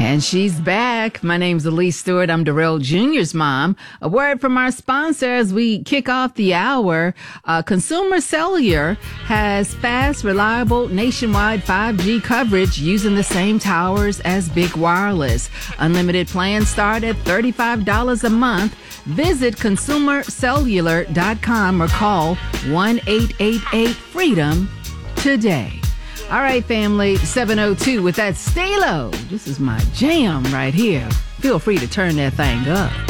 And she's back. My name's Elise Stewart. I'm Darrell Jr.'s mom. A word from our sponsor as we kick off the hour. Consumer Cellular has fast, reliable, nationwide 5G coverage using the same towers as Big Wireless. Unlimited plans start at $35 a month. Visit consumercellular.com or call 1-888-FREEDOM today. All right, family, 702 with that Stay Low. This is my jam right here. Feel free to turn that thing up.